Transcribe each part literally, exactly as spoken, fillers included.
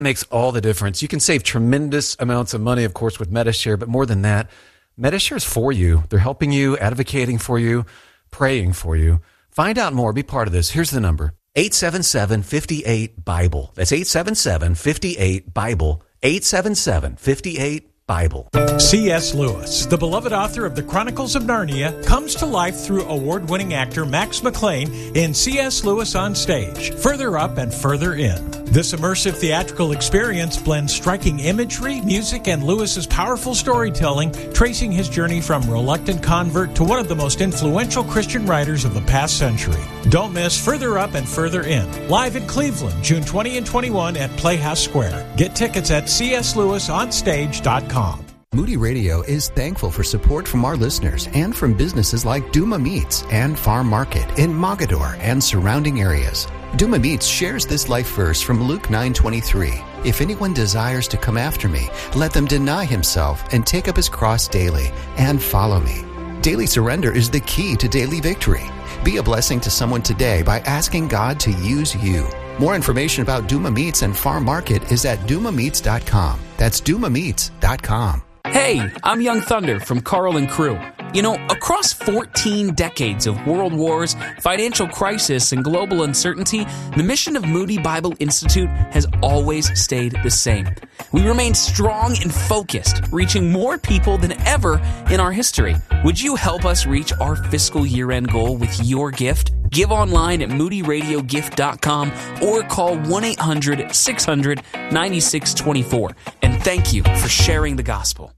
Makes all the difference. You can save tremendous amounts of money, of course, with Medi-Share, but more than that, Medi-Share is for you. They're helping you, advocating for you, praying for you. Find out more. Be part of this. Here's the number. eight seven seven, five eight, BIBLE. That's eight seven seven, five eight, BIBLE. eight seven seven, five eight, BIBLE. C S. Lewis, the beloved author of The Chronicles of Narnia, comes to life through award-winning actor Max McLean in C S. Lewis on Stage, Further Up and Further In. This immersive theatrical experience blends striking imagery, music, and Lewis's powerful storytelling, tracing his journey from reluctant convert to one of the most influential Christian writers of the past century. Don't miss Further Up and Further In, live in Cleveland, June twentieth and twenty-first at Playhouse Square. Get tickets at c s lewis on stage dot com. Moody Radio is thankful for support from our listeners and from businesses like Duma Meats and Farm Market in Mogador and surrounding areas. Duma Meats shares this life verse from Luke nine twenty-three. If anyone desires to come after me, let them deny himself and take up his cross daily and follow me. Daily surrender is the key to daily victory. Be a blessing to someone today by asking God to use you. More information about Duma Meats and Farm Market is at duma meats dot com. That's duma meats dot com. Hey, I'm Young Thunder from Carl and Crew. You know, across fourteen decades of world wars, financial crisis, and global uncertainty, the mission of Moody Bible Institute has always stayed the same. We remain strong and focused, reaching more people than ever in our history. Would you help us reach our fiscal year-end goal with your gift? Give online at moody radio gift dot com or call one eight hundred, six hundred, nine six two four. And thank you for sharing the gospel.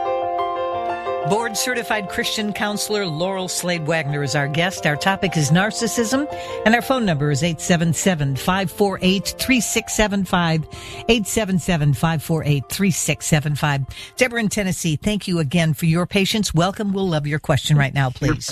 Board-certified Christian counselor Laurel Slade Wagner is our guest. Our topic is narcissism, and our phone number is eight seven seven, five four eight, three six seven five, eight seven seven, five four eight, three six seven five. Deborah in Tennessee, thank you again for your patience. Welcome. We'll love your question right now, please.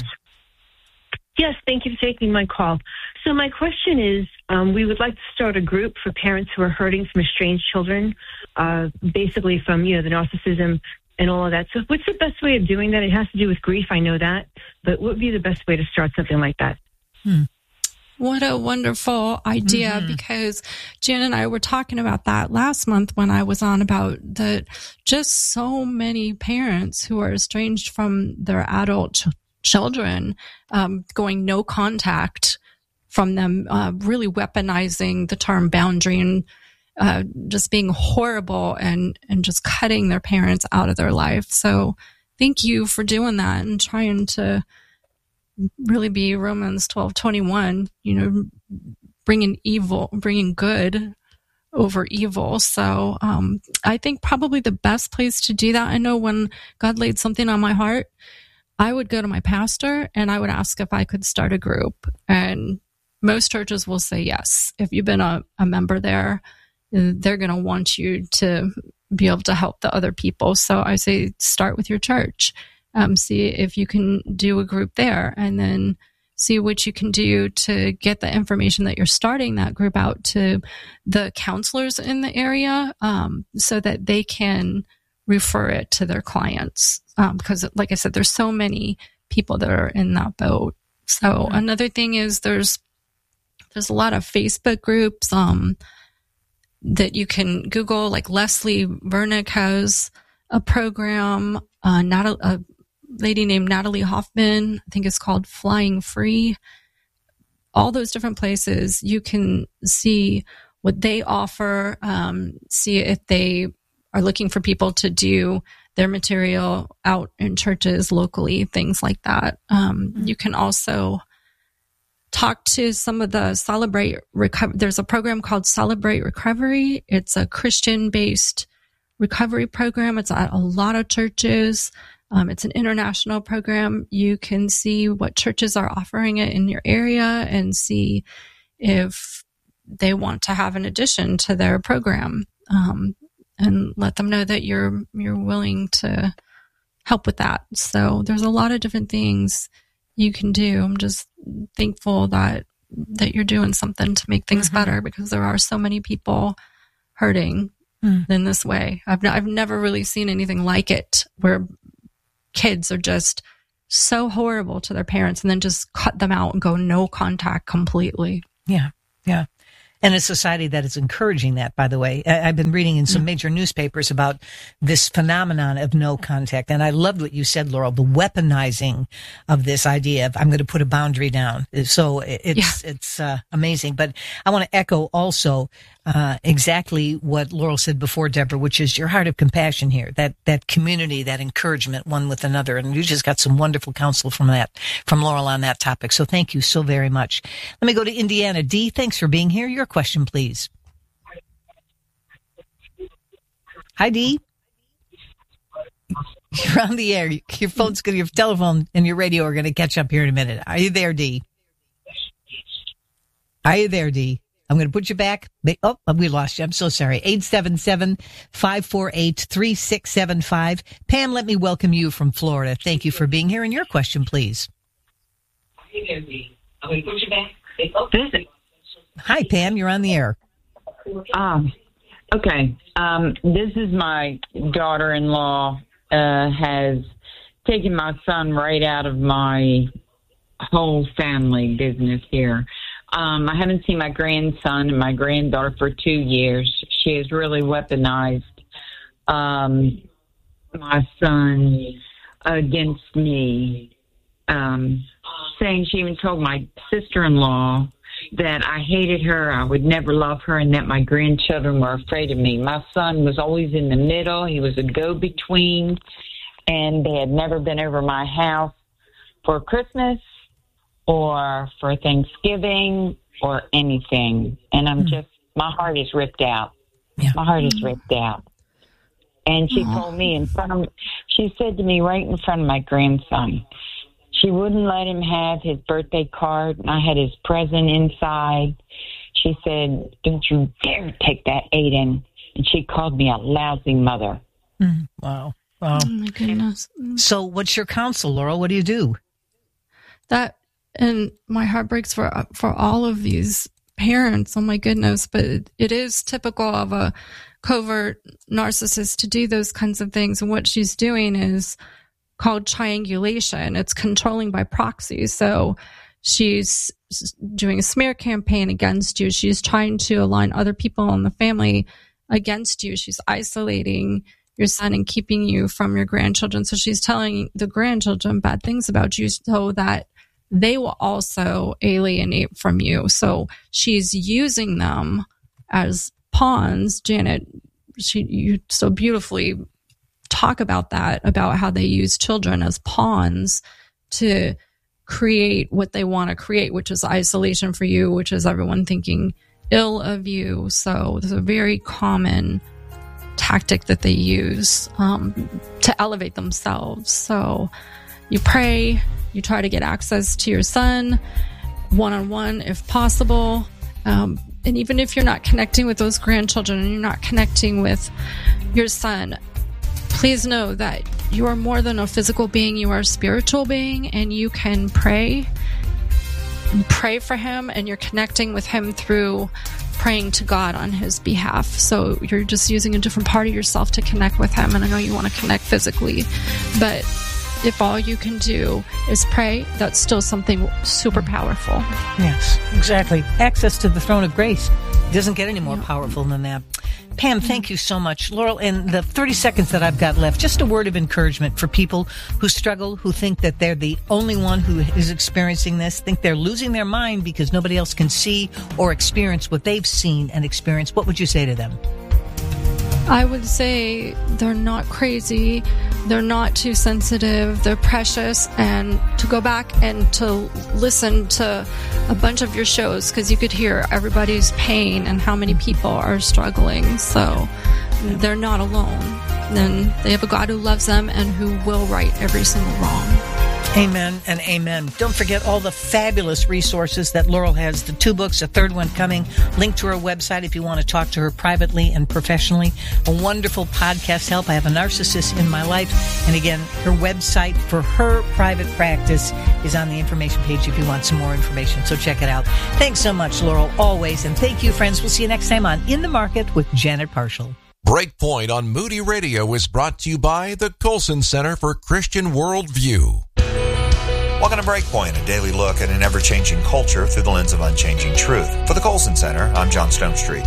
Yes, thank you for taking my call. So my question is, um, we would like to start a group for parents who are hurting from estranged children, uh, basically from, you know, the narcissism and all of that. So what's the best way of doing that? It has to do with grief, I know that, but what would be the best way to start something like that? Hmm. What a wonderful idea, mm-hmm. because Jan and I were talking about that last month when I was on about the just so many parents who are estranged from their adult ch- children, um, going no contact from them, uh, really weaponizing the term boundary and uh, just being horrible and, and just cutting their parents out of their life. So thank you for doing that and trying to really be Romans twelve twenty-one, you know, bringing evil, bringing good over evil. So um, I think probably the best place to do that, I know when God laid something on my heart, I would go to my pastor and I would ask if I could start a group. And most churches will say yes. If you've been a, a member there, they're going to want you to be able to help the other people. So I say start with your church. Um, see if you can do a group there, and then see what you can do to get the information that you're starting that group out to the counselors in the area, um, so that they can refer it to their clients. Um, because like I said, there's so many people that are in that boat. So mm-hmm. another thing is there's, there's a lot of Facebook groups, um, that you can Google, like Leslie Vernick has a program, uh, not a, a lady named Natalie Hoffman, I think it's called Flying Free. All those different places, you can see what they offer, um, see if they are looking for people to do their material out in churches locally, things like that. Um, mm-hmm. You can also talk to some of the Celebrate Recovery. There's a program called Celebrate Recovery. It's a Christian-based recovery program. It's at a lot of churches. Um, it's an international program. You can see what churches are offering it in your area and see if they want to have an addition to their program, um, and let them know that you're you're willing to help with that. So there's a lot of different things you can do. I'm just thankful that that you're doing something to make things mm-hmm. better, because there are so many people hurting mm. in this way. I've I've never really seen anything like it, where kids are just so horrible to their parents and then just cut them out and go no contact completely. Yeah, yeah. And a society that is encouraging that, by the way. I've been reading in some major newspapers about this phenomenon of no contact. And I loved what you said, Laurel, the weaponizing of this idea of I'm going to put a boundary down. So it's, yeah. it's uh, amazing. But I want to echo also uh, exactly what Laurel said before, Deborah, which is your heart of compassion here, that, that community, that encouragement one with another. And you just got some wonderful counsel from that, from Laurel on that topic. So thank you so very much. Let me go to Indiana. Dee, thanks for being here. Your question, please. Hi, Dee. You're on the air. Your phone's going, your telephone and your radio are going to catch up here in a minute. Are you there, Dee? Are you there, Dee? I'm going to put you back. Oh, we lost you. I'm so sorry. eight seven seven, five four eight, three six seven five. Pam, let me welcome you from Florida. Thank you for being here. And your question, please. Are you there, Dee? I'm going to put you back. Oh, visit. Hi, Pam. You're on the air. Um, okay. Um, this is my daughter-in-law uh, has taken my son right out of my whole family business here. Um, I haven't seen my grandson and my granddaughter for two years. She has really weaponized um, my son against me, um, saying she even told my sister-in-law that I hated her, I would never love her, and that my grandchildren were afraid of me. My son was always in the middle. He was a go-between, and they had never been over my house for Christmas or for Thanksgiving or anything. And I'm just, my heart is ripped out. Yeah. My heart is ripped out. And she Aww. told me in front of, she said to me right in front of my grandson, she wouldn't let him have his birthday card, and I had his present inside. She said, don't you dare take that, Aiden. And she called me a lousy mother. Mm, wow. Wow. Oh, my goodness. So what's your counsel, Laurel? What do you do? That, and my heart breaks for, for all of these parents. Oh, my goodness. But it, it is typical of a covert narcissist to do those kinds of things. And what she's doing is called triangulation. It's controlling by proxy. So she's doing a smear campaign against you. She's trying to align other people in the family against you. She's isolating your son and keeping you from your grandchildren. So she's telling the grandchildren bad things about you so that they will also alienate from you. So she's using them as pawns. Janet, she, you so beautifully talk about that, about how they use children as pawns to create what they want to create, which is isolation for you, which is everyone thinking ill of you. So there's a very common tactic that they use um, to elevate themselves. So you pray, you try to get access to your son one-on-one if possible. Um, and even if you're not connecting with those grandchildren and you're not connecting with your son, please know that you are more than a physical being. You are a spiritual being, and you can pray. Pray for him, and you're connecting with him through praying to God on his behalf. So you're just using a different part of yourself to connect with him. And I know you want to connect physically, but if all you can do is pray, that's still something super powerful. Yes, exactly. Access to the throne of grace doesn't get any more powerful than that. Pam, thank you so much. Laurel, in the thirty seconds that I've got left, just a word of encouragement for people who struggle, who think that they're the only one who is experiencing this, think they're losing their mind because nobody else can see or experience what they've seen and experienced. What would you say to them? I would say they're not crazy, they're not too sensitive, they're precious, and to go back and to listen to a bunch of your shows, because you could hear everybody's pain and how many people are struggling. So they're not alone. Then they have a God who loves them and who will right every single wrong. Amen and amen. Don't forget all the fabulous resources that Laurel has. The two books, a third one coming. Link to her website if you want to talk to her privately and professionally. A wonderful podcast help. I have a narcissist in my life. And again, her website for her private practice is on the information page if you want some more information. So check it out. Thanks so much, Laurel, always. And thank you, friends. We'll see you next time on In the Market with Janet Parshall. Breakpoint on Moody Radio is brought to you by the Colson Center for Christian Worldview. Welcome to Breakpoint, a daily look at an ever-changing culture through the lens of unchanging truth. For the Colson Center, I'm John Stonestreet.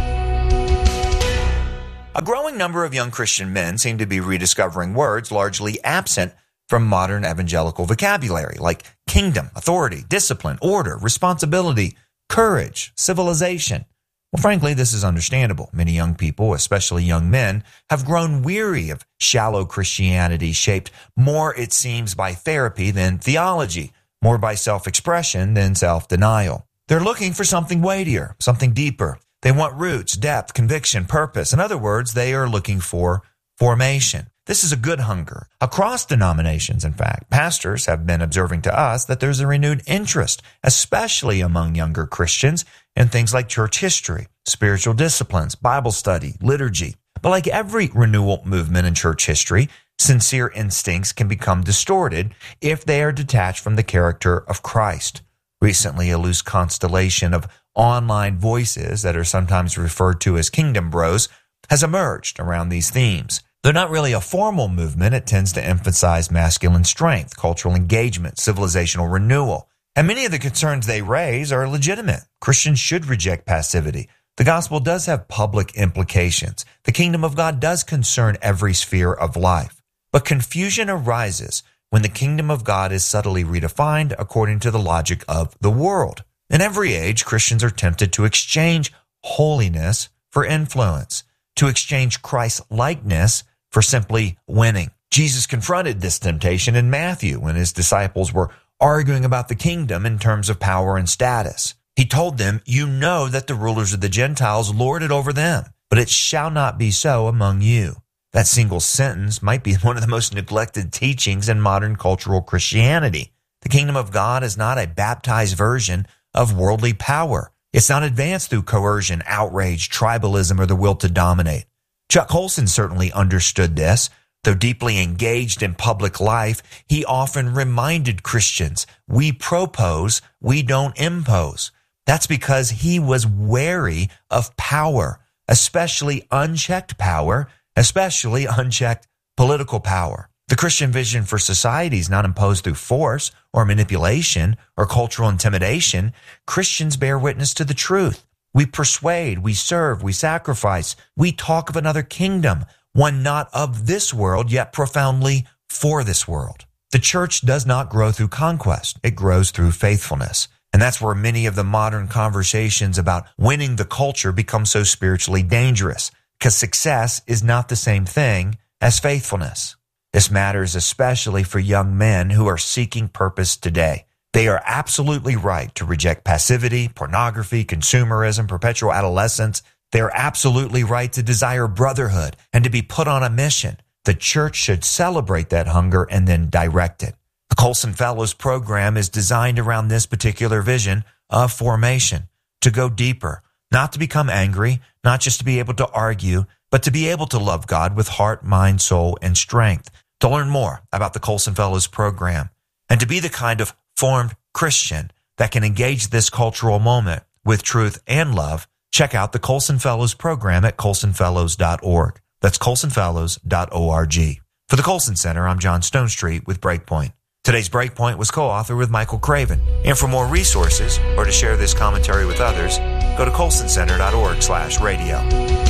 A growing number of young Christian men seem to be rediscovering words largely absent from modern evangelical vocabulary, like kingdom, authority, discipline, order, responsibility, courage, civilization. Well, frankly, this is understandable. Many young people, especially young men, have grown weary of shallow Christianity shaped more, it seems, by therapy than theology, more by self-expression than self-denial. They're looking for something weightier, something deeper. They want roots, depth, conviction, purpose. In other words, they are looking for formation. This is a good hunger. Across denominations, in fact, pastors have been observing to us that there's a renewed interest, especially among younger Christians, in things like church history, spiritual disciplines, Bible study, liturgy. But like every renewal movement in church history, sincere instincts can become distorted if they are detached from the character of Christ. Recently, a loose constellation of online voices that are sometimes referred to as kingdom bros has emerged around these themes. They're not really a formal movement. It tends to emphasize masculine strength, cultural engagement, civilizational renewal. And many of the concerns they raise are legitimate. Christians should reject passivity. The gospel does have public implications. The kingdom of God does concern every sphere of life. But confusion arises when the kingdom of God is subtly redefined according to the logic of the world. In every age, Christians are tempted to exchange holiness for influence, to exchange Christ-likeness for simply winning. Jesus confronted this temptation in Matthew when his disciples were arguing about the kingdom in terms of power and status. He told them, "You know that the rulers of the Gentiles lord it over them, but it shall not be so among you." That single sentence might be one of the most neglected teachings in modern cultural Christianity. The kingdom of God is not a baptized version of worldly power. It's not advanced through coercion, outrage, tribalism, or the will to dominate. Chuck Colson certainly understood this. Though deeply engaged in public life, he often reminded Christians, we propose, we don't impose. That's because he was wary of power, especially unchecked power, especially unchecked political power. The Christian vision for society is not imposed through force or manipulation or cultural intimidation. Christians bear witness to the truth. We persuade, we serve, we sacrifice. We talk of another kingdom, one not of this world, yet profoundly for this world. The church does not grow through conquest. It grows through faithfulness. And that's where many of the modern conversations about winning the culture become so spiritually dangerous, because success is not the same thing as faithfulness. This matters especially for young men who are seeking purpose today. They are absolutely right to reject passivity, pornography, consumerism, perpetual adolescence. They are absolutely right to desire brotherhood and to be put on a mission. The church should celebrate that hunger and then direct it. The Colson Fellows program is designed around this particular vision of formation, to go deeper, not to become angry, not just to be able to argue, but to be able to love God with heart, mind, soul, and strength. To learn more about the Colson Fellows program and to be the kind of formed Christian that can engage this cultural moment with truth and love, check out the Colson Fellows program at colson fellows dot org. That's colson fellows dot org. For the Colson Center, I'm John Stonestreet with Breakpoint. Today's Breakpoint was co-authored with Michael Craven. And for more resources or to share this commentary with others, go to colson center dot org slash radio.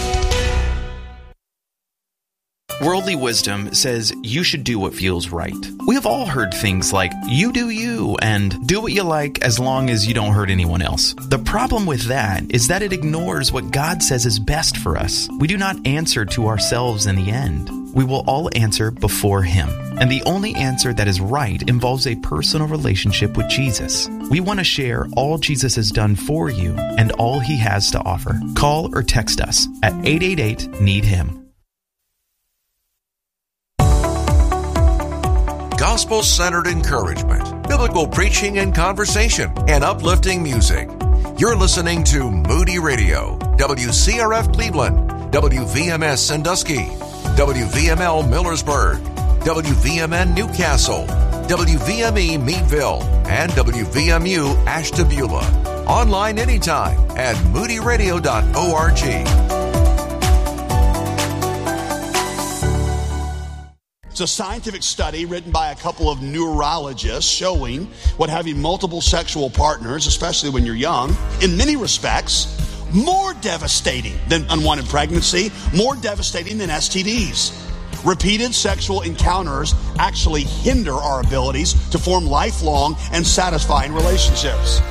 Worldly wisdom says you should do what feels right. We have all heard things like, you do you, and do what you like as long as you don't hurt anyone else. The problem with that is that it ignores what God says is best for us. We do not answer to ourselves in the end. We will all answer before Him. And the only answer that is right involves a personal relationship with Jesus. We want to share all Jesus has done for you and all He has to offer. Call or text us at eight eight eight, need him. Gospel-centered encouragement, biblical preaching and conversation, and uplifting music. You're listening to Moody Radio, W C R F Cleveland, W V M S Sandusky, W V M L Millersburg, W V M N Newcastle, W V M E Meadville, and W V M U Ashtabula. Online anytime at moody radio dot org. It's a scientific study written by a couple of neurologists showing what having multiple sexual partners, especially when you're young, in many respects, more devastating than unwanted pregnancy, more devastating than S T Ds. Repeated sexual encounters actually hinder our abilities to form lifelong and satisfying relationships.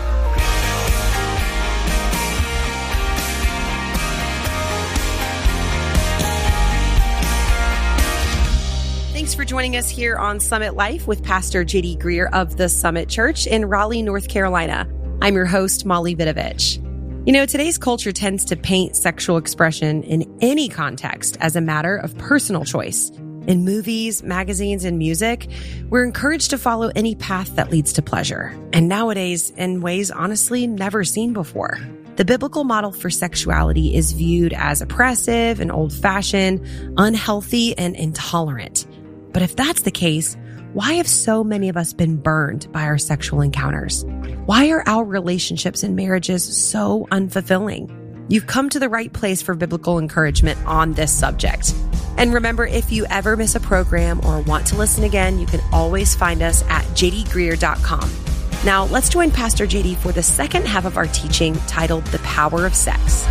Thanks for joining us here on Summit Life with Pastor J D Greer of the Summit Church in Raleigh, North Carolina. I'm your host, Molly Vidovich. You know, today's culture tends to paint sexual expression in any context as a matter of personal choice. In movies, magazines, and music, we're encouraged to follow any path that leads to pleasure. And nowadays, in ways honestly never seen before. The biblical model for sexuality is viewed as oppressive and old-fashioned, unhealthy, and intolerant. But if that's the case, why have so many of us been burned by our sexual encounters? Why are our relationships and marriages so unfulfilling? You've come to the right place for biblical encouragement on this subject. And remember, if you ever miss a program or want to listen again, you can always find us at j d greer dot com. Now, let's join Pastor J D for the second half of our teaching titled The Power of Sex.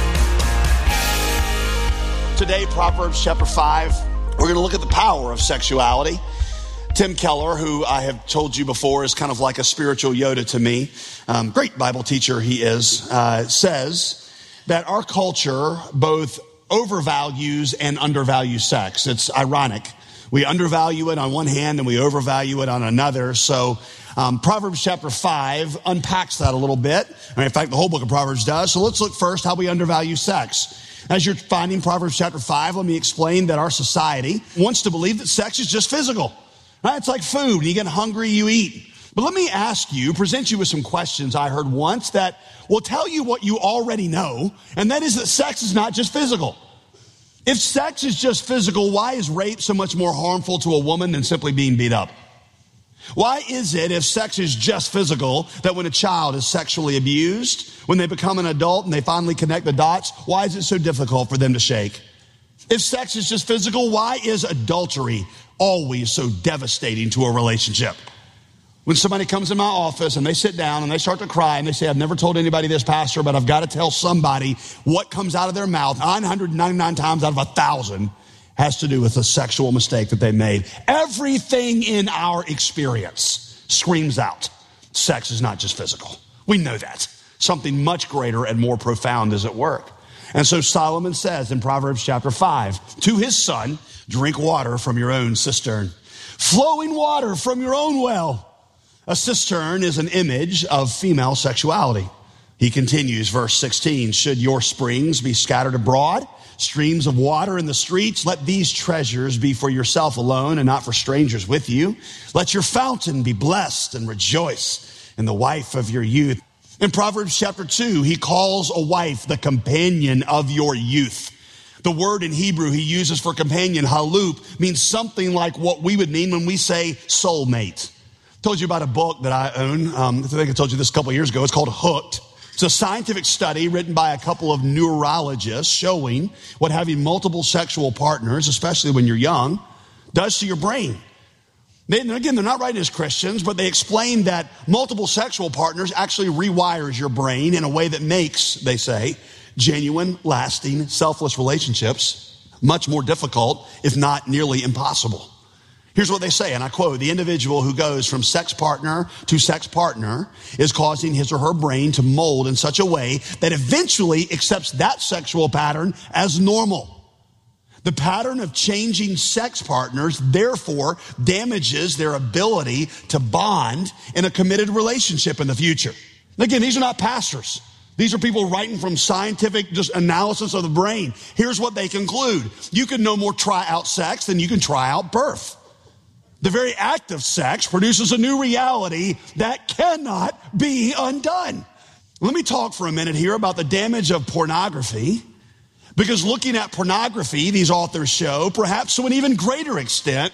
Today, Proverbs chapter five, we're going to look at the power of sexuality. Tim Keller, who I have told you before is kind of like a spiritual Yoda to me, um, great Bible teacher he is, uh, says that our culture both overvalues and undervalues sex. It's ironic. We undervalue it on one hand and we overvalue it on another. So um, Proverbs chapter five unpacks that a little bit. I mean, in fact, the whole book of Proverbs does. So let's look first how we undervalue sex. As you're finding Proverbs chapter five, let me explain that our society wants to believe that sex is just physical. Right? It's like food. When you get hungry, you eat. But let me ask you, present you with some questions I heard once that will tell you what you already know, and that is that sex is not just physical. If sex is just physical, why is rape so much more harmful to a woman than simply being beat up? Why is it, if sex is just physical, that when a child is sexually abused, when they become an adult and they finally connect the dots, why is it so difficult for them to shake? If sex is just physical, why is adultery always so devastating to a relationship? When somebody comes in my office and they sit down and they start to cry and they say, I've never told anybody this, Pastor, but I've got to tell somebody, what comes out of their mouth nine hundred ninety-nine times out of a thousand has to do with a sexual mistake that they made. Everything in our experience screams out, sex is not just physical. We know that. Something much greater and more profound is at work. And so Solomon says in Proverbs chapter five, to his son, drink water from your own cistern, flowing water from your own well. A cistern is an image of female sexuality. He continues, verse sixteen, should your springs be scattered abroad, streams of water in the streets, let these treasures be for yourself alone and not for strangers with you. Let your fountain be blessed and rejoice in the wife of your youth. In Proverbs chapter two, he calls a wife the companion of your youth. The word in Hebrew he uses for companion, halup, means something like what we would mean when we say soulmate. I told you about a book that I own. Um, I think I told you this a couple of years ago. It's called Hooked. It's a scientific study written by a couple of neurologists showing what having multiple sexual partners, especially when you're young, does to your brain. They, again, they're not writing as Christians, but they explain that multiple sexual partners actually rewires your brain in a way that makes, they say, genuine, lasting, selfless relationships much more difficult, if not nearly impossible. Here's what they say, and I quote, the individual who goes from sex partner to sex partner is causing his or her brain to mold in such a way that eventually accepts that sexual pattern as normal. The pattern of changing sex partners, therefore, damages their ability to bond in a committed relationship in the future. Again, these are not pastors. These are people writing from scientific just analysis of the brain. Here's what they conclude. You can no more try out sex than you can try out birth. The very act of sex produces a new reality that cannot be undone. Let me talk for a minute here about the damage of pornography. Because looking at pornography, these authors show, perhaps to an even greater extent,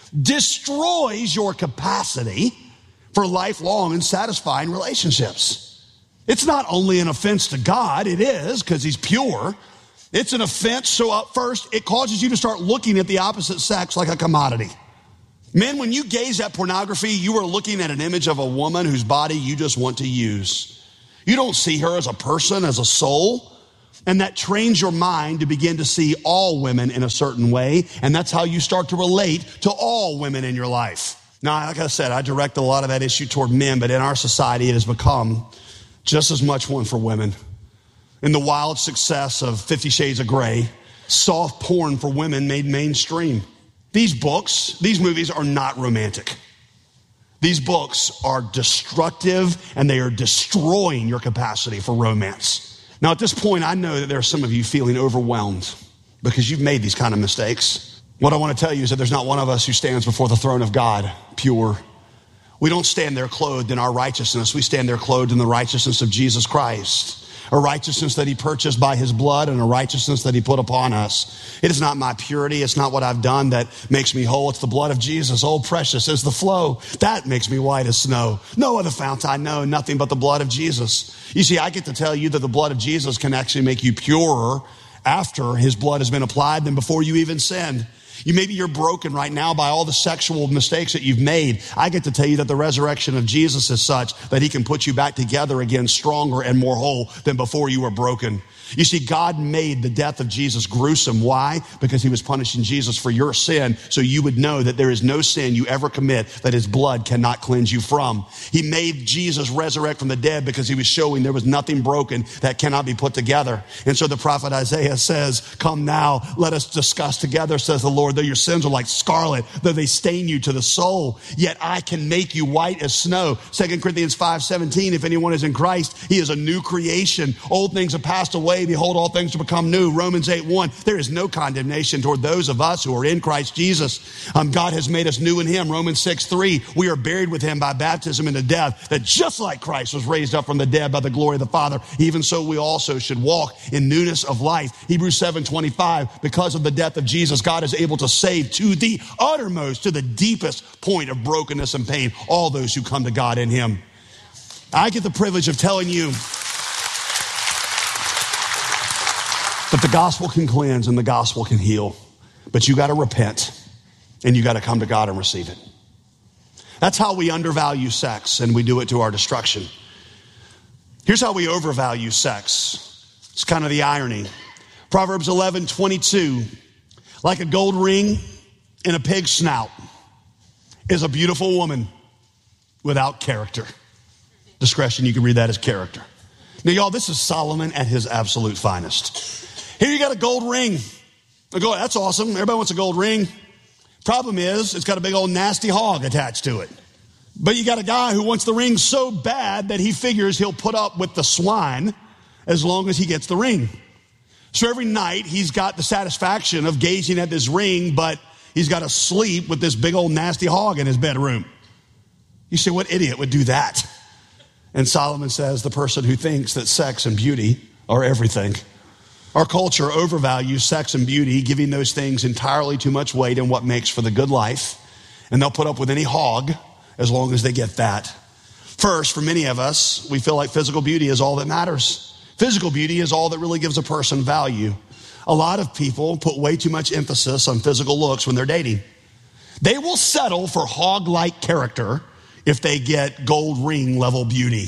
destroys your capacity for lifelong and satisfying relationships. It's not only an offense to God, it is, because he's pure, It's an offense. So at first, it causes you to start looking at the opposite sex like a commodity. Men, when you gaze at pornography, you are looking at an image of a woman whose body you just want to use. You don't see her as a person, as a soul. And that trains your mind to begin to see all women in a certain way. And that's how you start to relate to all women in your life. Now, like I said, I direct a lot of that issue toward men, but in our society, it has become just as much one for women. In the wild success of Fifty Shades of Grey, soft porn for women made mainstream. These books, these movies are not romantic. These books are destructive, and they are destroying your capacity for romance. Now, at this point, I know that there are some of you feeling overwhelmed because you've made these kind of mistakes. What I want to tell you is that there's not one of us who stands before the throne of God pure. We don't stand there clothed in our righteousness. We stand there clothed in the righteousness of Jesus Christ. A righteousness that he purchased by his blood and a righteousness that he put upon us. It is not my purity. It's not what I've done that makes me whole. It's the blood of Jesus. Oh, precious is the flow. That makes me white as snow. No other fount I know, nothing but the blood of Jesus. You see, I get to tell you that the blood of Jesus can actually make you purer after his blood has been applied than before you even sinned. You maybe you're broken right now by all the sexual mistakes that you've made. I get to tell you that the resurrection of Jesus is such that he can put you back together again stronger and more whole than before you were broken. You see, God made the death of Jesus gruesome. Why? Because he was punishing Jesus for your sin, so you would know that there is no sin you ever commit that his blood cannot cleanse you from. He made Jesus resurrect from the dead because he was showing there was nothing broken that cannot be put together. And so the prophet Isaiah says, come now, let us discuss together, says the Lord, though your sins are like scarlet, though they stain you to the soul, yet I can make you white as snow. Second Corinthians five seventeen, if anyone is in Christ, he is a new creation. Old things have passed away. Behold, all things have become new. Romans eight one, there is no condemnation toward those of us who are in Christ Jesus. Um, God has made us new in him. Romans six three, we are buried with him by baptism into death, that just like Christ was raised up from the dead by the glory of the Father, even so we also should walk in newness of life. Hebrews seven twenty-five, because of the death of Jesus, God is able to save to the uttermost, to the deepest point of brokenness and pain, all those who come to God in him. I get the privilege of telling you that the gospel can cleanse and the gospel can heal, but you got to repent and you got to come to God and receive it. That's how we undervalue sex, and we do it to our destruction. Here's how we overvalue sex. It's kind of the irony. Proverbs eleven twenty-two, like a gold ring in a pig's snout is a beautiful woman without character. Discretion, you can read that as character. Now, y'all, this is Solomon at his absolute finest. Here you got a gold ring. I go, that's awesome. Everybody wants a gold ring. Problem is, it's got a big old nasty hog attached to it. But you got a guy who wants the ring so bad that he figures he'll put up with the swine as long as he gets the ring. So every night he's got the satisfaction of gazing at this ring, but he's got to sleep with this big old nasty hog in his bedroom. You say, what idiot would do that? And Solomon says, the person who thinks that sex and beauty are everything. Our culture overvalues sex and beauty, giving those things entirely too much weight in what makes for the good life. And they'll put up with any hog as long as they get that. First, for many of us, we feel like physical beauty is all that matters. Physical beauty is all that really gives a person value. A lot of people put way too much emphasis on physical looks when they're dating. They will settle for hog-like character if they get gold ring level beauty.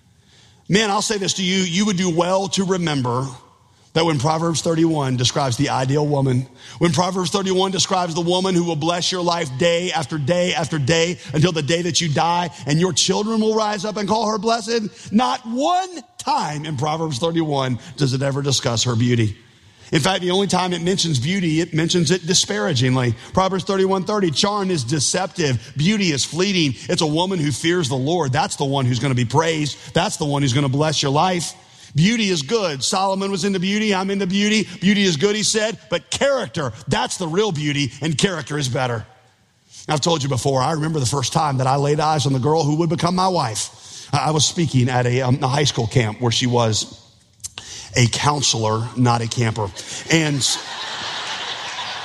Men, I'll say this to you, you would do well to remember that when Proverbs thirty-one describes the ideal woman, when Proverbs thirty-one describes the woman who will bless your life day after day after day until the day that you die, and your children will rise up and call her blessed, not one time in Proverbs thirty-one does it ever discuss her beauty. In fact, the only time it mentions beauty, it mentions it disparagingly. Proverbs thirty-one thirty, charm is deceptive, beauty is fleeting. It's a woman who fears the Lord. That's the one who's going to be praised. That's the one who's going to bless your life. Beauty is good. Solomon was into beauty. I'm into beauty. Beauty is good, he said. But character, that's the real beauty, and character is better. I've told you before, I remember the first time that I laid eyes on the girl who would become my wife. I was speaking at a, um, a high school camp where she was a counselor, not a camper. And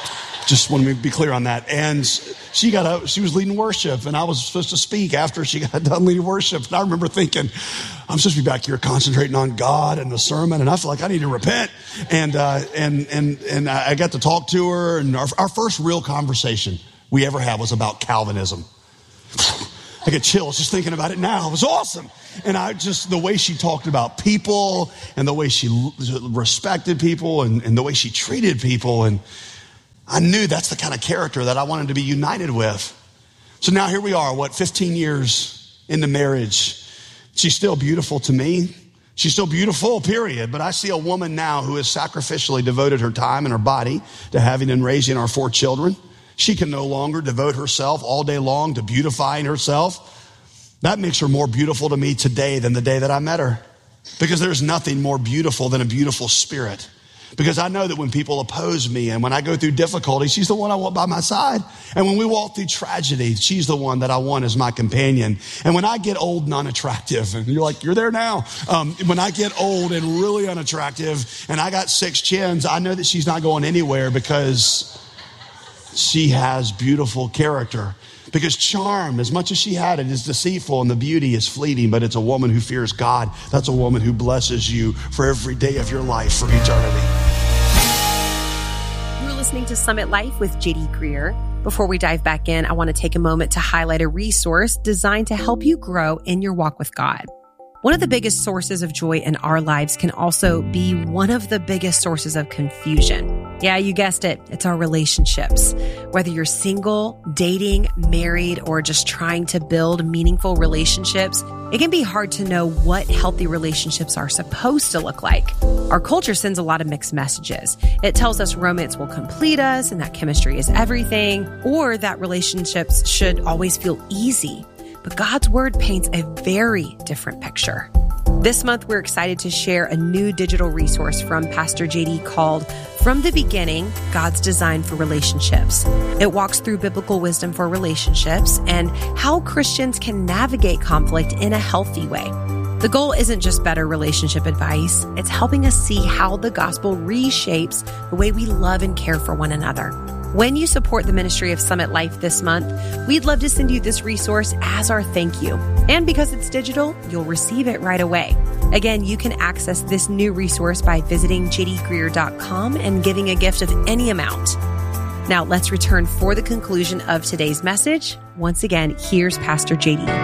Just want to be clear on that. And she got up, she was leading worship, and I was supposed to speak after she got done leading worship. And I remember thinking, I'm supposed to be back here concentrating on God and the sermon, and I feel like I need to repent. And uh, and and and I got to talk to her, and our, our first real conversation we ever had was about Calvinism. I get chills just thinking about it now. It was awesome. And I just, the way she talked about people and the way she respected people and, and the way she treated people. And I knew that's the kind of character that I wanted to be united with. So now here we are, what, fifteen years into marriage. She's still beautiful to me. She's still beautiful, period. But I see a woman now who has sacrificially devoted her time and her body to having and raising our four children. She can no longer devote herself all day long to beautifying herself. That makes her more beautiful to me today than the day that I met her. Because there's nothing more beautiful than a beautiful spirit. Because I know that when people oppose me and when I go through difficulty, she's the one I want by my side. And when we walk through tragedy, she's the one that I want as my companion. And when I get old and unattractive, and you're like, you're there now. Um, when I get old and really unattractive and I got six chins, I know that she's not going anywhere because she has beautiful character. Because charm, as much as she had it, is deceitful and the beauty is fleeting, but it's a woman who fears God. That's a woman who blesses you for every day of your life for eternity. You're listening to Summit Life with J D Greer. Before we dive back in, I want to take a moment to highlight a resource designed to help you grow in your walk with God. One of the biggest sources of joy in our lives can also be one of the biggest sources of confusion. Yeah, you guessed it. It's our relationships. Whether you're single, dating, married, or just trying to build meaningful relationships, it can be hard to know what healthy relationships are supposed to look like. Our culture sends a lot of mixed messages. It tells us romance will complete us and that chemistry is everything, or that relationships should always feel easy. But God's word paints a very different picture. This month, we're excited to share a new digital resource from Pastor J D called From the Beginning, God's Design for Relationships. It walks through biblical wisdom for relationships and how Christians can navigate conflict in a healthy way. The goal isn't just better relationship advice. It's helping us see how the gospel reshapes the way we love and care for one another. When you support the ministry of Summit Life this month, we'd love to send you this resource as our thank you. And because it's digital, you'll receive it right away. Again, you can access this new resource by visiting j d greer dot com and giving a gift of any amount. Now, let's return for the conclusion of today's message. Once again, here's Pastor J D.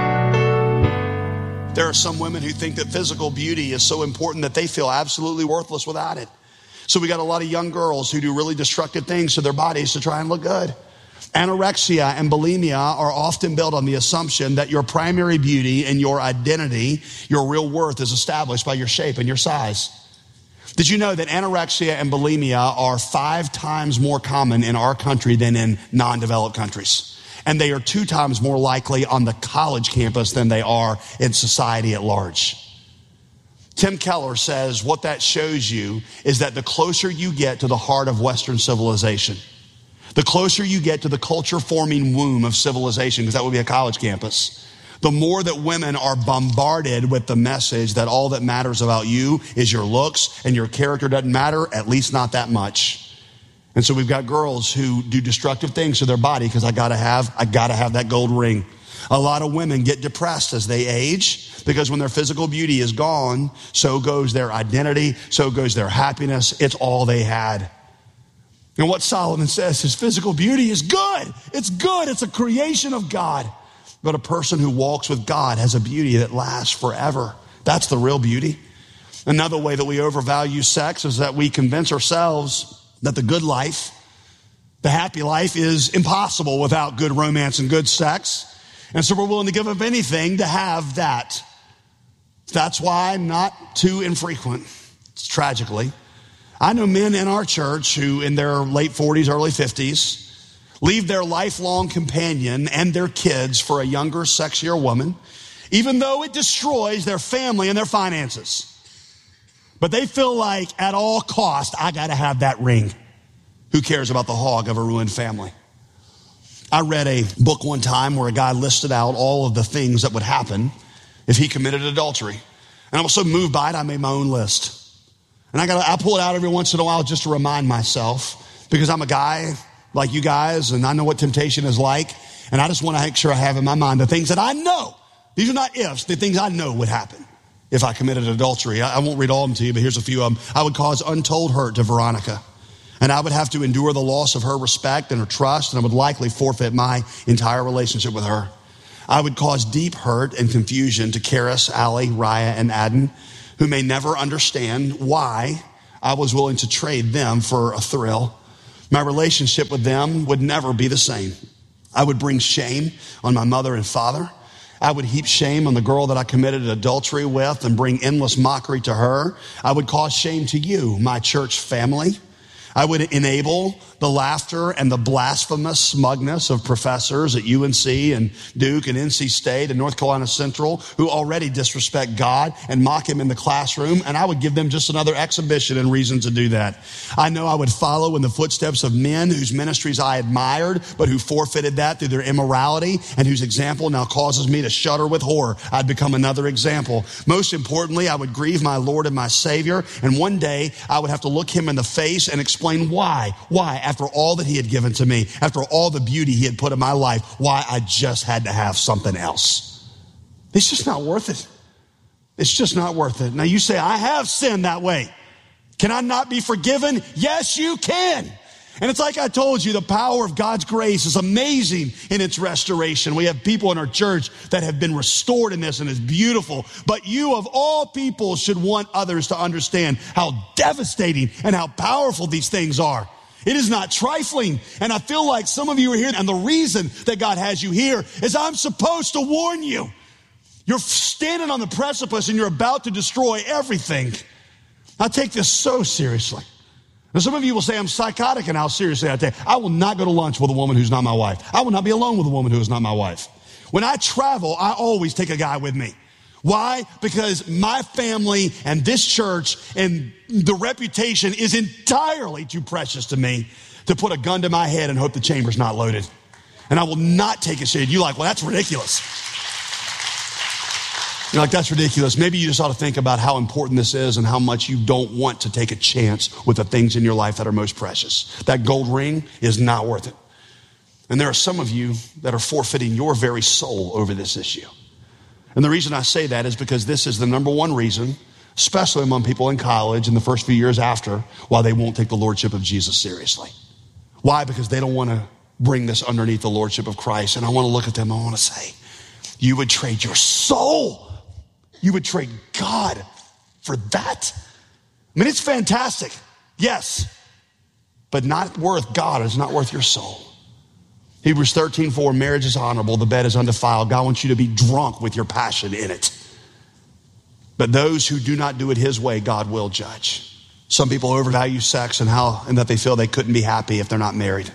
There are some women who think that physical beauty is so important that they feel absolutely worthless without it. So we got a lot of young girls who do really destructive things to their bodies to try and look good. Anorexia and bulimia are often built on the assumption that your primary beauty and your identity, your real worth, is established by your shape and your size. Did you know that anorexia and bulimia are five times more common in our country than in non-developed countries? And they are two times more likely on the college campus than they are in society at large. Tim Keller says what that shows you is that the closer you get to the heart of Western civilization, the closer you get to the culture-forming womb of civilization, because that would be a college campus, the more that women are bombarded with the message that all that matters about you is your looks and your character doesn't matter, at least not that much. And so we've got girls who do destructive things to their body because I gotta have, I gotta have that gold ring. A lot of women get depressed as they age because when their physical beauty is gone, so goes their identity, so goes their happiness. It's all they had. And what Solomon says is physical beauty is good. It's good. It's a creation of God. But a person who walks with God has a beauty that lasts forever. That's the real beauty. Another way that we overvalue sex is that we convince ourselves that the good life, the happy life, is impossible without good romance and good sex. And so we're willing to give up anything to have that. That's why not too infrequent, tragically, I know men in our church who in their late forties, early fifties, leave their lifelong companion and their kids for a younger, sexier woman, even though it destroys their family and their finances. But they feel like at all cost, I got to have that ring. Who cares about the hog of a ruined family? I read a book one time where a guy listed out all of the things that would happen if he committed adultery. And I was so moved by it, I made my own list. And I got I pull it out every once in a while just to remind myself, because I'm a guy like you guys, and I know what temptation is like. And I just want to make sure I have in my mind the things that I know. These are not ifs, the things I know would happen if I committed adultery. I, I won't read all of them to you, but here's a few of them. I would cause untold hurt to Veronica. And I would have to endure the loss of her respect and her trust, and I would likely forfeit my entire relationship with her. I would cause deep hurt and confusion to Karis, Allie, Raya, and Adden, who may never understand why I was willing to trade them for a thrill. My relationship with them would never be the same. I would bring shame on my mother and father. I would heap shame on the girl that I committed adultery with and bring endless mockery to her. I would cause shame to you, my church family. I would enable the laughter and the blasphemous smugness of professors at U N C and Duke and N C State and North Carolina Central who already disrespect God and mock him in the classroom, and I would give them just another exhibition and reason to do that. I know I would follow in the footsteps of men whose ministries I admired, but who forfeited that through their immorality and whose example now causes me to shudder with horror. I'd become another example. Most importantly, I would grieve my Lord and my Savior, and one day I would have to look him in the face and explain why, why, after all that he had given to me, after all the beauty he had put in my life, why I just had to have something else. It's just not worth it. It's just not worth it. Now you say, I have sinned that way. Can I not be forgiven? Yes, you can. And it's like I told you, the power of God's grace is amazing in its restoration. We have people in our church that have been restored in this, and it's beautiful. But you of all people should want others to understand how devastating and how powerful these things are. It is not trifling. And I feel like some of you are here, and the reason that God has you here is I'm supposed to warn you. You're standing on the precipice and you're about to destroy everything. I take this so seriously. Now, some of you will say I'm psychotic, and how seriously I take. I will not go to lunch with a woman who's not my wife. I will not be alone with a woman who is not my wife. When I travel, I always take a guy with me. Why? Because my family and this church and the reputation is entirely too precious to me to put a gun to my head and hope the chamber's not loaded. And I will not take a shade. You're like, well, that's ridiculous. You're like, that's ridiculous. Maybe you just ought to think about how important this is and how much you don't want to take a chance with the things in your life that are most precious. That gold ring is not worth it. And there are some of you that are forfeiting your very soul over this issue. And the reason I say that is because this is the number one reason, especially among people in college in the first few years after, why they won't take the lordship of Jesus seriously. Why? Because they don't want to bring this underneath the lordship of Christ. And I want to look at them, I want to say, you would trade your soul. You would trade God for that. I mean, it's fantastic. Yes. But not worth God. It's not worth your soul. Hebrews thirteen four, marriage is honorable, the bed is undefiled. God wants you to be drunk with your passion in it. But those who do not do it his way, God will judge. Some people overvalue sex and how and that they feel they couldn't be happy if they're not married.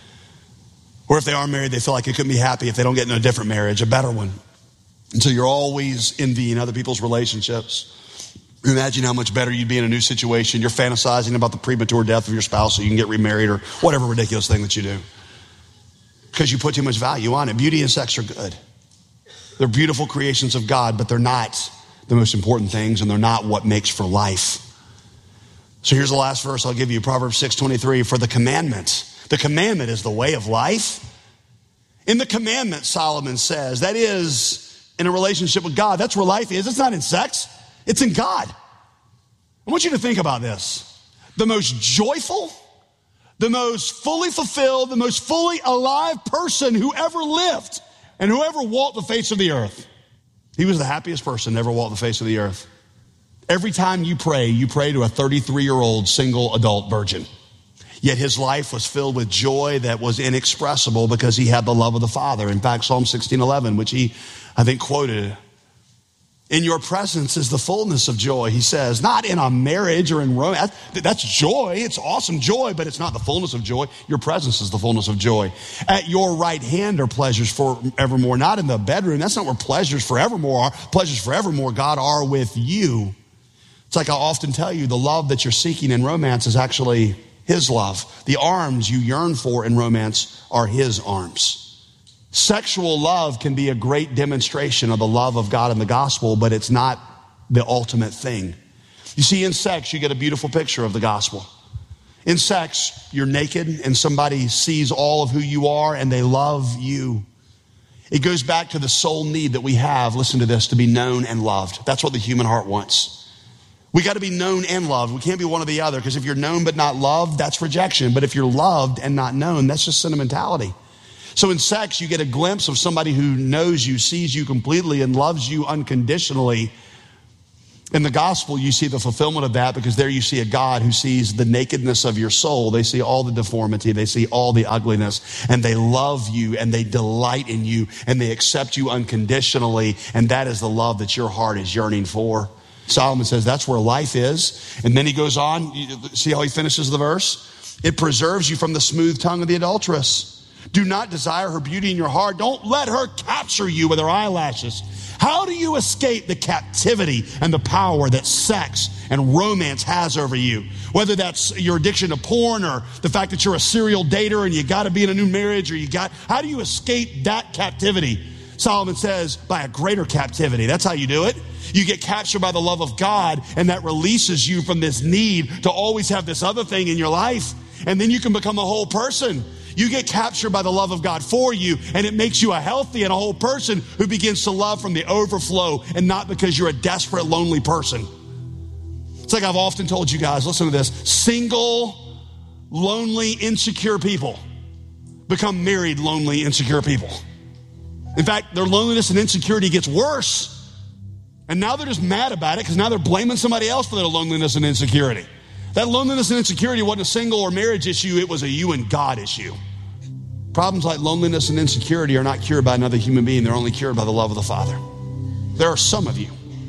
Or if they are married, they feel like they couldn't be happy if they don't get in a different marriage, a better one. And so you're always envying other people's relationships. Imagine how much better you'd be in a new situation. You're fantasizing about the premature death of your spouse so you can get remarried or whatever ridiculous thing that you do. Because you put too much value on it. Beauty and sex are good. They're beautiful creations of God, but they're not the most important things, and they're not what makes for life. So here's the last verse I'll give you, Proverbs six twenty-three. For the commandment, the commandment is the way of life. In the commandment, Solomon says, that is in a relationship with God. That's where life is. It's not in sex. It's in God. I want you to think about this. The most joyful, the most fully fulfilled, the most fully alive person who ever lived and who ever walked the face of the earth. He was the happiest person to ever walk the face of the earth. Every time you pray, you pray to a thirty-three-year-old single adult virgin. Yet his life was filled with joy that was inexpressible because he had the love of the Father. In fact, Psalm sixteen eleven, which he, I think, quoted, in your presence is the fullness of joy, he says. Not in a marriage or in romance. That's joy. It's awesome joy, but it's not the fullness of joy. Your presence is the fullness of joy. At your right hand are pleasures forevermore. Not in the bedroom. That's not where pleasures forevermore are. Pleasures forevermore, God, are with you. It's like I often tell you, the love that you're seeking in romance is actually his love. The arms you yearn for in romance are his arms. Sexual love can be a great demonstration of the love of God in the gospel, but it's not the ultimate thing. You see, in sex, you get a beautiful picture of the gospel. In sex, you're naked and somebody sees all of who you are and they love you. It goes back to the soul need that we have, listen to this, to be known and loved. That's what the human heart wants. We got to be known and loved. We can't be one or the other, because if you're known but not loved, that's rejection. But if you're loved and not known, that's just sentimentality. So in sex, you get a glimpse of somebody who knows you, sees you completely, and loves you unconditionally. In the gospel, you see the fulfillment of that, because there you see a God who sees the nakedness of your soul. They see all the deformity. They see all the ugliness, and they love you, and they delight in you, and they accept you unconditionally. And that is the love that your heart is yearning for. Solomon says that's where life is. And then he goes on, see how he finishes the verse? It preserves you from the smooth tongue of the adulteress. Do not desire her beauty in your heart. Don't let her capture you with her eyelashes. How do you escape the captivity and the power that sex and romance has over you? Whether that's your addiction to porn, or the fact that you're a serial dater and you got to be in a new marriage, or you got, how do you escape that captivity? Solomon says, by a greater captivity. That's how you do it. You get captured by the love of God, and that releases you from this need to always have this other thing in your life. And then you can become a whole person. You get captured by the love of God for you, and it makes you a healthy and a whole person who begins to love from the overflow, and not because you're a desperate, lonely person. It's like I've often told you guys, listen to this. Single, lonely, insecure people become married, lonely, insecure people. In fact, their loneliness and insecurity gets worse. And now they're just mad about it, because now they're blaming somebody else for their loneliness and insecurity. That loneliness and insecurity wasn't a single or marriage issue. It was a you and God issue. Problems like loneliness and insecurity are not cured by another human being. They're only cured by the love of the Father. There are some of you.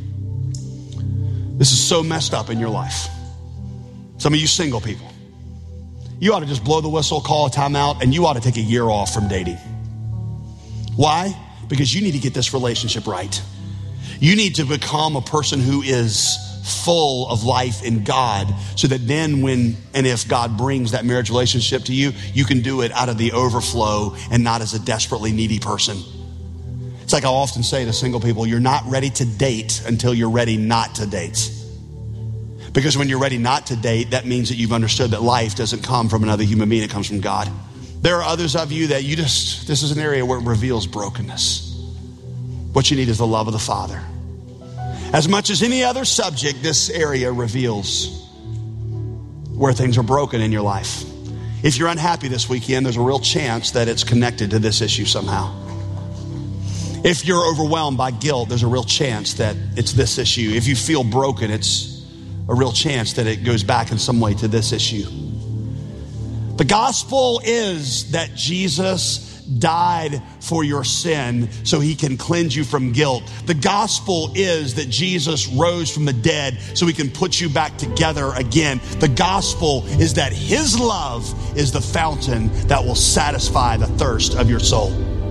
This is so messed up in your life. Some of you single people. You ought to just blow the whistle, call a timeout, and you ought to take a year off from dating. Why? Because you need to get this relationship right. You need to become a person who is full of life in God, so that then when and if God brings that marriage relationship to you, you can do it out of the overflow and not as a desperately needy person. It's like I often say to single people, you're not ready to date until you're ready not to date. Because when you're ready not to date, that means that you've understood that life doesn't come from another human being, it comes from God. There are others of you that you just, this is an area where it reveals brokenness. What you need is the love of the Father. As much as any other subject, this area reveals where things are broken in your life. If you're unhappy this weekend, there's a real chance that it's connected to this issue somehow. If you're overwhelmed by guilt, there's a real chance that it's this issue. If you feel broken, it's a real chance that it goes back in some way to this issue. The gospel is that Jesus died for your sin so he can cleanse you from guilt. The gospel is that Jesus rose from the dead so he can put you back together again. The gospel is that his love is the fountain that will satisfy the thirst of your soul.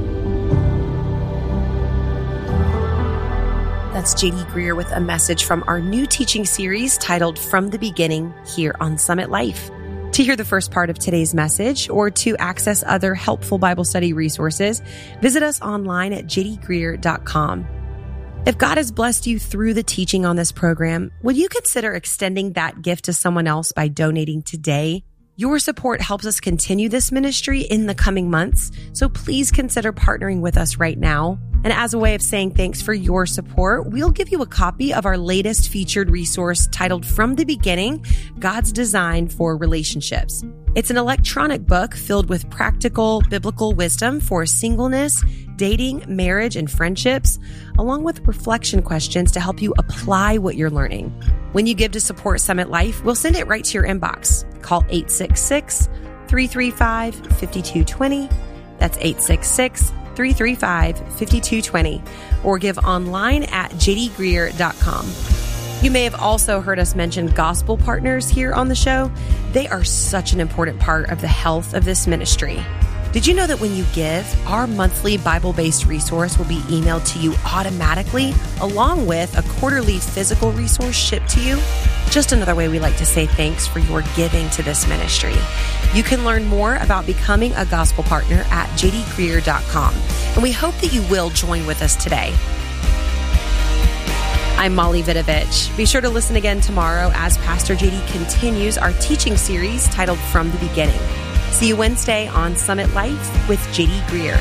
That's J D Greer with a message from our new teaching series titled From the Beginning here on Summit Life. To hear the first part of today's message or to access other helpful Bible study resources, visit us online at j d greer dot com. If God has blessed you through the teaching on this program, would you consider extending that gift to someone else by donating today? Your support helps us continue this ministry in the coming months, so please consider partnering with us right now. And as a way of saying thanks for your support, we'll give you a copy of our latest featured resource titled From the Beginning, God's Design for Relationships. It's an electronic book filled with practical biblical wisdom for singleness, dating, marriage, and friendships, along with reflection questions to help you apply what you're learning. When you give to support Summit Life, we'll send it right to your inbox. Call eight six six, three three five, five two two zero. That's eight six six, three three five, five two two zero, or give online at j d greer dot com. You may have also heard us mention gospel partners here on the show. They are such an important part of the health of this ministry. Did you know that when you give, our monthly Bible-based resource will be emailed to you automatically, along with a quarterly physical resource shipped to you? Just another way we like to say thanks for your giving to this ministry. You can learn more about becoming a gospel partner at j d greer dot com, and we hope that you will join with us today. I'm Molly Vidovich. Be sure to listen again tomorrow as Pastor J D continues our teaching series titled From the Beginning. See you Wednesday on Summit Life with J D Greer.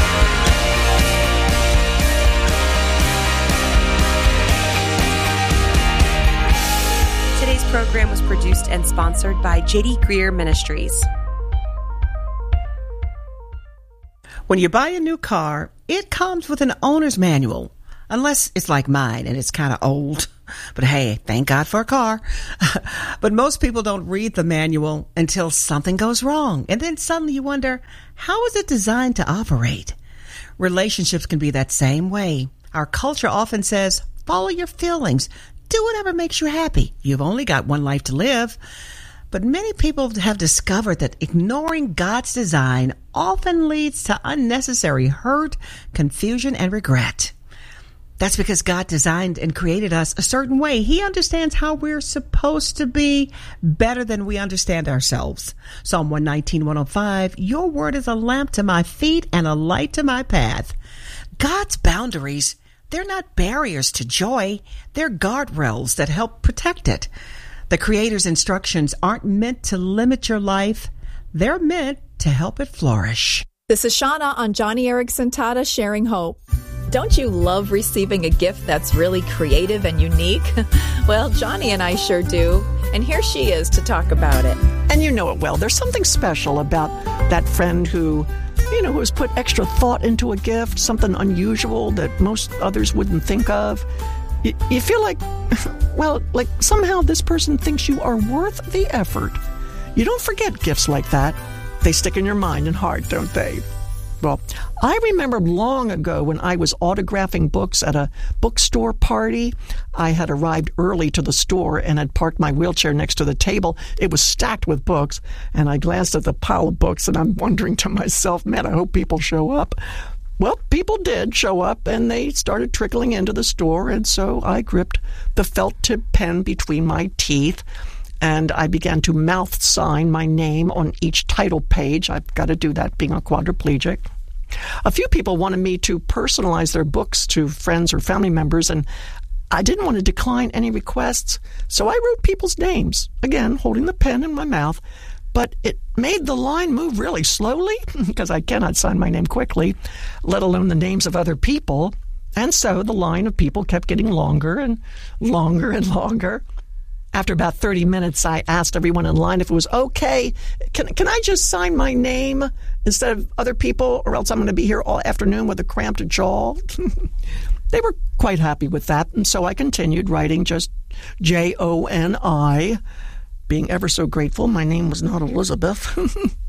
Today's program was produced and sponsored by J D Greer Ministries. When you buy a new car, it comes with an owner's manual, unless it's like mine and it's kind of old. But hey, thank God for a car. But most people don't read the manual until something goes wrong. And then suddenly you wonder, how is it designed to operate? Relationships can be that same way. Our culture often says, follow your feelings. Do whatever makes you happy. You've only got one life to live. But many people have discovered that ignoring God's design often leads to unnecessary hurt, confusion, and regret. That's because God designed and created us a certain way. He understands how we're supposed to be better than we understand ourselves. Psalm one nineteen, one oh five, your word is a lamp to my feet and a light to my path. God's boundaries, they're not barriers to joy. They're guardrails that help protect it. The Creator's instructions aren't meant to limit your life. They're meant to help it flourish. This is Shauna on Johnny Erickson Tata Sharing Hope. Don't you love receiving a gift that's really creative and unique? Well, Johnny and I sure do. And here she is to talk about it. And you know it well. There's something special about that friend who, you know, who has put extra thought into a gift, something unusual that most others wouldn't think of. You, you feel like, well, like somehow this person thinks you are worth the effort. You don't forget gifts like that. They stick in your mind and heart, don't they? Well, I remember long ago when I was autographing books at a bookstore party. I had arrived early to the store and had parked my wheelchair next to the table. It was stacked with books, and I glanced at the pile of books, and I'm wondering to myself, man, I hope people show up. Well, people did show up, and they started trickling into the store, and so I gripped the felt-tip pen between my teeth, and I began to mouth sign my name on each title page. I've got to do that being a quadriplegic. A few people wanted me to personalize their books to friends or family members, and I didn't want to decline any requests, so I wrote people's names, again, holding the pen in my mouth. But it made the line move really slowly, because I cannot sign my name quickly, let alone the names of other people. And so the line of people kept getting longer and longer and longer. After about thirty minutes, I asked everyone in line if it was okay. Can, can I just sign my name instead of other people, or else I'm going to be here all afternoon with a cramped jaw? They were quite happy with that, and so I continued writing just J O N I, being ever so grateful my name was not Elizabeth.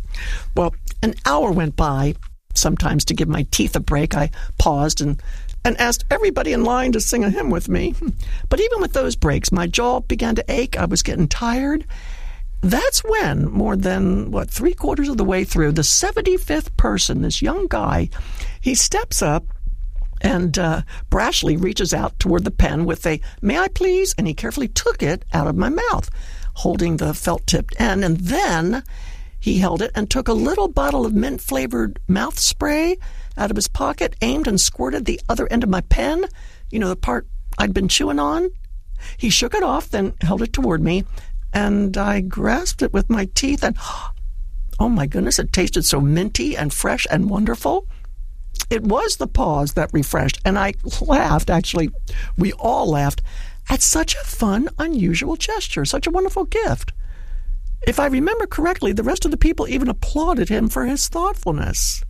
Well, an hour went by. Sometimes to give my teeth a break, I paused and and asked everybody in line to sing a hymn with me. But even with those breaks, my jaw began to ache. I was getting tired. That's when, more than, what, three quarters of the way through, the seventy-fifth person, this young guy, he steps up and uh, brashly reaches out toward the pen with a, "May I please?" And he carefully took it out of my mouth, holding the felt-tipped end. And then he held it and took a little bottle of mint-flavored mouth spray out of his pocket, aimed and squirted the other end of my pen, you know, the part I'd been chewing on. He shook it off, then held it toward me, and I grasped it with my teeth, and oh my goodness, it tasted so minty and fresh and wonderful. It was the pause that refreshed, and I laughed, actually, we all laughed, at such a fun, unusual gesture, such a wonderful gift. If I remember correctly, the rest of the people even applauded him for his thoughtfulness.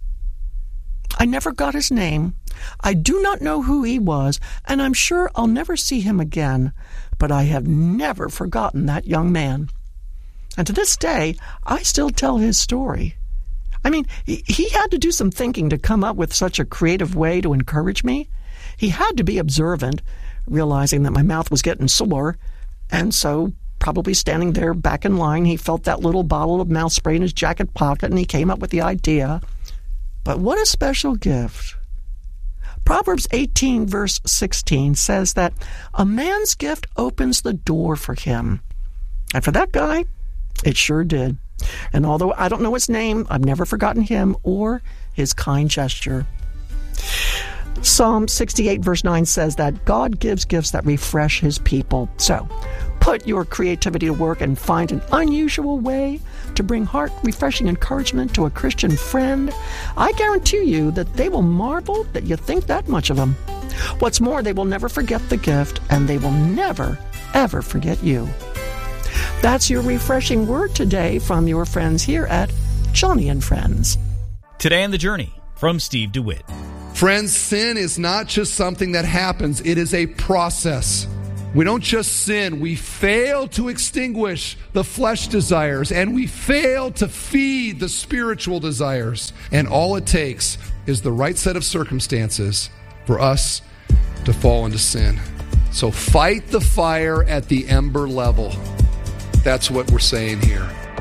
I never got his name. I do not know who he was, and I'm sure I'll never see him again, but I have never forgotten that young man. And to this day, I still tell his story. I mean, he had to do some thinking to come up with such a creative way to encourage me. He had to be observant, realizing that my mouth was getting sore, and so probably standing there back in line, he felt that little bottle of mouth spray in his jacket pocket, and he came up with the idea. But what a special gift. Proverbs eighteen, verse sixteen says that a man's gift opens the door for him. And for that guy, it sure did. And although I don't know his name, I've never forgotten him or his kind gesture. Psalm sixty-eight verse nine says that God gives gifts that refresh his people. So, put your creativity to work and find an unusual way to bring heart-refreshing encouragement to a Christian friend. I guarantee you that they will marvel that you think that much of them. What's more, they will never forget the gift, and they will never, ever forget you. That's your refreshing word today from your friends here at Johnny and Friends. Today on The Journey, from Steve DeWitt. Friends, sin is not just something that happens. It is a process. We don't just sin. We fail to extinguish the flesh desires, and we fail to feed the spiritual desires. And all it takes is the right set of circumstances for us to fall into sin. So fight the fire at the ember level. That's what we're saying here.